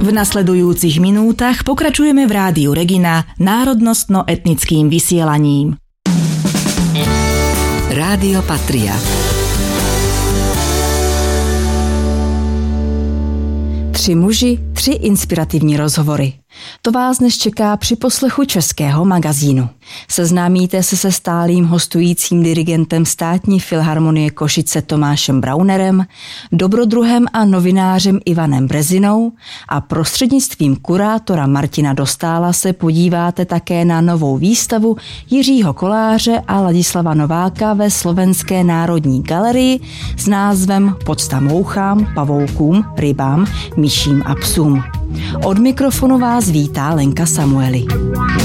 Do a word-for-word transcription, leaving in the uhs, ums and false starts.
V nasledujúcich minútach pokračujeme v Rádiu Regina národnostno-etnickým vysielaním. Rádio Patria. Tři muži, tři inspirativní rozhovory. To vás dnes čeká při poslechu Českého magazínu. Seznámíte se se stálým hostujícím dirigentem Státní filharmonie Košice Tomášem Braunerem, dobrodruhem a novinářem Ivanem Brezinou a prostřednictvím kurátora Martina Dostála se podíváte také na novou výstavu Jiřího Koláře a Ladislava Nováka ve Slovenské národní galerii s názvem Pocta mouchám, pavoukům, rybám, myším a psům. Od mikrofonu vás vítá Lenka Samueli.